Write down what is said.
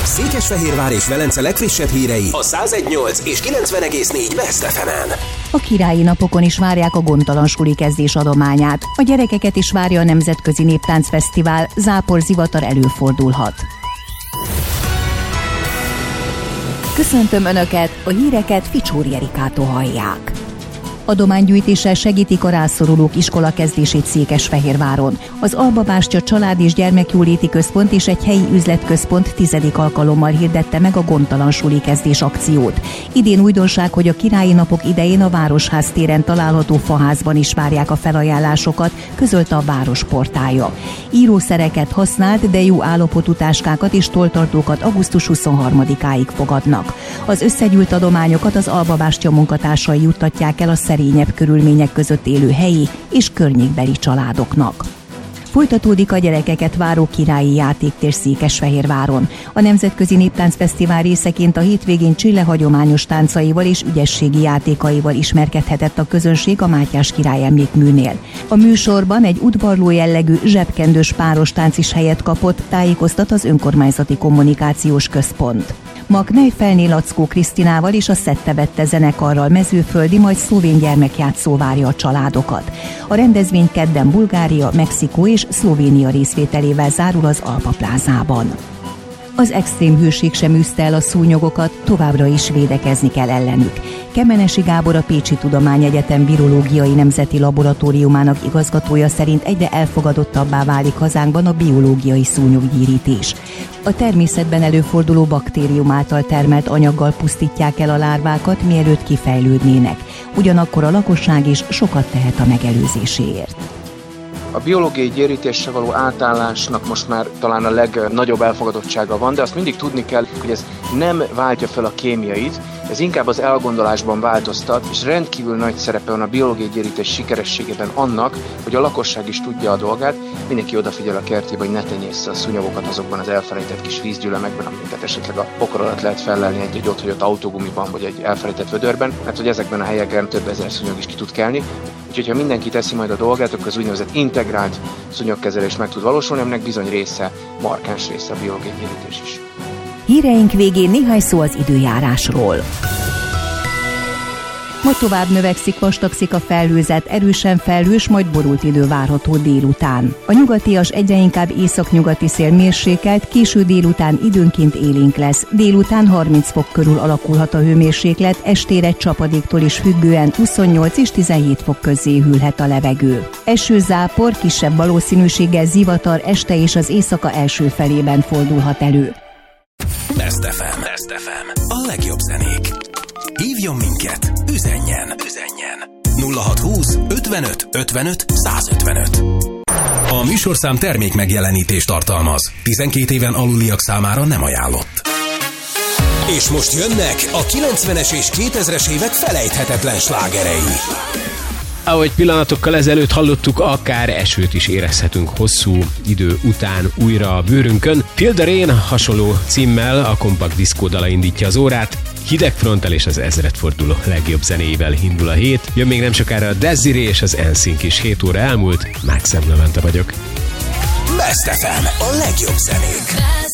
Székesfehérvár és Velence legfrissebb hírei a 101.8 és 90.4 Best FM-en. A királyi napokon is várják a gondtalan suli kezdés adományát. A gyerekeket is várja a Nemzetközi Néptáncfesztivál, zápor-zivatar előfordulhat. Köszöntöm Önöket, a híreket Ficsóri Erikától hallják. Adománygyűjtéssel segítik a rászorulók iskolakezdését Székesfehérváron. Az Alba Bástya Család- és Gyermekjóléti Központ és egy helyi üzletközpont 10. alkalommal hirdette meg a gondtalan suli kezdés akciót. Idén újdonság, hogy a királyi napok idején a Városház téren található faházban is várják a felajánlásokat, közölte a város portálja. Írószereket használt, de jó állapotú táskákat és tolltartókat augusztus 23-áig fogadnak. Az összegyűjt adományokat az Alba Bástya munkatársai juttatják el a szerényebb körülmények között élő helyi és környékbeli családoknak. Folytatódik a gyerekeket váró királyi játéktér Székesfehérváron. A Nemzetközi Néptáncfesztivál részeként a hétvégén Csille hagyományos táncaival és ügyességi játékaival ismerkedhetett a közönség a Mátyás király emlékműnél. A műsorban egy udvarló jellegű zsebkendős páros tánc is helyet kapott, tájékoztat az önkormányzati kommunikációs központ. Magnei Felné Lackó Krisztinával és a Szettebette zenekarral mezőföldi, majd szlovén gyermekjátszó várja a családokat. A rendezvény kedden Bulgária, Mexikó és Szlovénia részvételével zárul az Alpa plázában. Az extrém hőség sem űzte el a szúnyogokat, továbbra is védekezni kell ellenük. Kemenesi Gábor, a Pécsi Tudományegyetem Virológiai Nemzeti Laboratóriumának igazgatója szerint egyre elfogadottabbá válik hazánkban a biológiai szúnyoggyírítés. A természetben előforduló baktérium által termelt anyaggal pusztítják el a lárvákat, mielőtt kifejlődnének. Ugyanakkor a lakosság is sokat tehet a megelőzéséért. A biológiai gyérítésre való átállásnak most már talán a legnagyobb elfogadottsága van, de azt mindig tudni kell, hogy ez nem váltja fel a kémiait, ez inkább az elgondolásban változtat, és rendkívül nagy szerepe van a biológiai gyérítés sikerességében annak, hogy a lakosság is tudja a dolgát, mindenki odafigyel a kertjében, hogy ne tenyéssze a szúnyogokat azokban az elfelejtett kis vízgyülemekben, amiket esetleg a pokol alatt lehet fellelni egy otthagyott autógumiban, vagy egy elfelejtett vödörben, mert hogy ezekben a helyeken több ezer szúnyog is ki tud kelni. Úgyhogy ha mindenki teszi majd a dolgát, akkor az úgynevezett integrált szúnyogkezelés meg tud valósulni, aminek bizony része, markáns része a biológiai gyérítés is. Híreink végén néhány szó az időjárásról. Ma tovább növekszik, vastagszik a felhőzet, erősen felhős, majd borult idő várható délután. A nyugatias egyre inkább északnyugati szél mérsékelt, késő délután időnként élénk lesz. Délután 30 fok körül alakulhat a hőmérséklet, estére csapadéktól is függően 28 és 17 fok közé hűlhet a levegő. Esőzápor, kisebb valószínűséggel zivatar este és az éjszaka első felében fordulhat elő. Best FM. A legjobb zenék. Hívjon minket, üzenjen. 0620 55 55 155. A műsorszám termék megjelenítést tartalmaz. 12 éven aluliak számára nem ajánlott. És most jönnek a 90-es és 2000-es évek felejthetetlen slágerei. Ahogy pillanatokkal ezelőtt hallottuk, akár esőt is érezhetünk hosszú idő után újra a bőrünkön. Feel the Rain hasonló címmel a kompakt diszkódala indítja az órát. Hideg fronttal és az ezredforduló legjobb zenéivel indul a hét. Jön még nem sokára a Desiree és az NSYNC is. 7 óra elmúlt, Mákszem Levente vagyok. Best FM, a legjobb zenék.